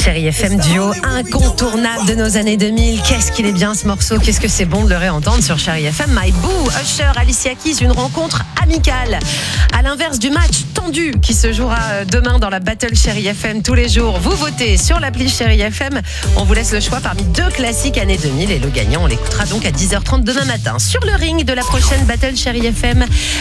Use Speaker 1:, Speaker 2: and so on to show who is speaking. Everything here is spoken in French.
Speaker 1: Chérie FM, duo incontournable de nos années 2000. Qu'est-ce qu'il est bien ce morceau, qu'est-ce que c'est bon de le réentendre sur Chérie FM. My Boo, Usher, Alicia Keys, une rencontre amicale. À l'inverse du match tendu qui se jouera demain dans la Battle Chérie FM tous les jours. Vous votez sur l'appli Chérie FM. On vous laisse le choix parmi 2 classiques années 2000 et le gagnant, on l'écoutera donc à 10h30 demain matin. Sur le ring de la prochaine Battle Chérie FM,